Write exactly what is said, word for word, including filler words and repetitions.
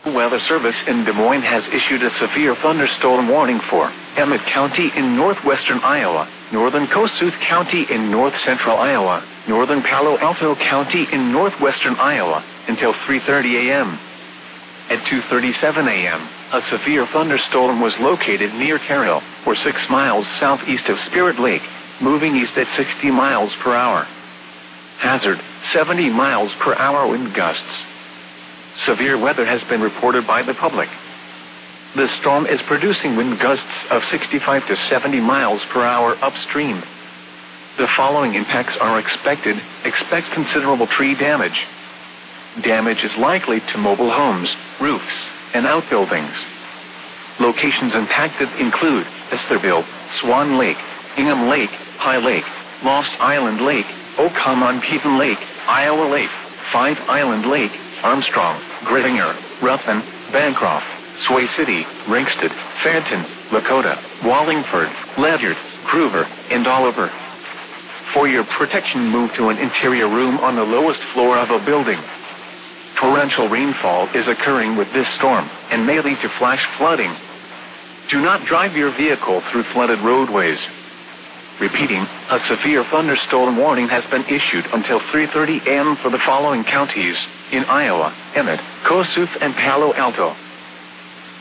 Weather Service in Des Moines has issued a severe thunderstorm warning for Emmett County in northwestern Iowa, northern Kossuth County in north-central Iowa, northern Palo Alto County in northwestern Iowa, until three thirty a m At two thirty-seven a m, a severe thunderstorm was located near Carroll, or six miles southeast of Spirit Lake, moving east at sixty miles per hour. Hazard, seventy miles per hour wind gusts. Severe weather has been reported by the public. The storm is producing wind gusts of sixty-five to seventy miles per hour upstream. The following impacts are expected. Expect considerable tree damage. Damage is likely to mobile homes, roofs, and outbuildings. Locations impacted include Estherville, Swan Lake, Ingham Lake, High Lake, Lost Island Lake, Okanagan Lake, Iowa Lake, Five Island Lake, Armstrong, Grittinger, Ruffin, Bancroft, Sway City, Ringsted, Fenton, Lakota, Wallingford, Ledyard, Groover, and Oliver. For your protection, move to an interior room on the lowest floor of a building. Torrential rainfall is occurring with this storm and may lead to flash flooding. Do not drive your vehicle through flooded roadways. Repeating, a severe thunderstorm warning has been issued until three thirty a m for the following counties in Iowa: Emmett, Kossuth, and Palo Alto.